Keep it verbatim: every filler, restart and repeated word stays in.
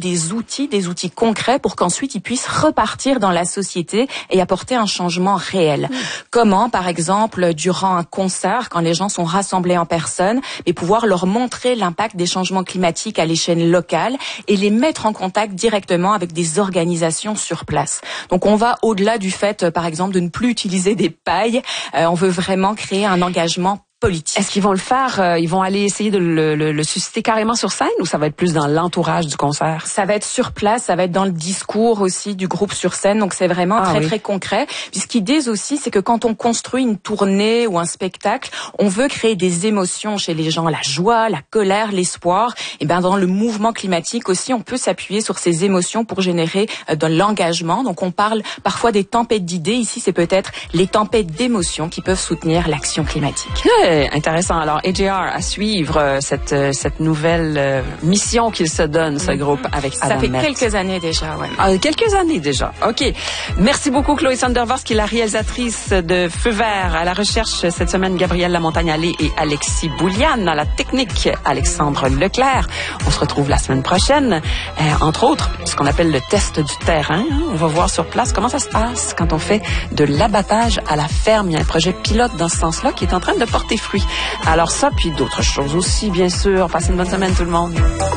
des outils, des outils concrets pour qu'ensuite ils puissent repartir dans la société et apporter un changement réel. Mmh. Comment, par exemple, durant un concert, quand les gens sont rassemblés en personne, et pouvoir leur montrer l'impact des changements climatiques à l'échelle locale et les mettre en contact directement avec des organisations sur place. Donc on va au-delà du fait, par exemple, de ne plus utiliser des pailles. Euh, on veut vraiment créer un engagement politique. Est-ce qu'ils vont le faire, euh, ils vont aller essayer de le, le, le susciter carrément sur scène ou ça va être plus dans l'entourage du concert? Ça va être sur place, ça va être dans le discours aussi du groupe sur scène, donc c'est vraiment ah, très oui. très concret. Puis ce qu'ils disent aussi, c'est que quand on construit une tournée ou un spectacle, on veut créer des émotions chez les gens, la joie, la colère, l'espoir. Et ben dans le mouvement climatique aussi, on peut s'appuyer sur ces émotions pour générer euh, de l'engagement. Donc on parle parfois des tempêtes d'idées. Ici, c'est peut-être les tempêtes d'émotions qui peuvent soutenir l'action climatique. Hey, intéressant. Alors, A J R, à suivre euh, cette euh, cette nouvelle euh, mission qu'il se donne, ce groupe, avec Adam Ça fait Metz. quelques années déjà, ouais. Ah, quelques années déjà. OK. Merci beaucoup, Chloé Sandervors, qui est la réalisatrice de Feu vert. À la recherche cette semaine, Gabrielle Lamontagne-Allé et Alexis Bouliane. À la technique, Alexandre Leclerc. On se retrouve la semaine prochaine. Euh, entre autres, ce qu'on appelle le test du terrain. Hein. On va voir sur place comment ça se passe quand on fait de l'abattage à la ferme. Il y a un projet pilote dans ce sens-là qui est en train de porter fruit. Alors ça, puis d'autres choses aussi, bien sûr. Passez une bonne semaine, tout le monde.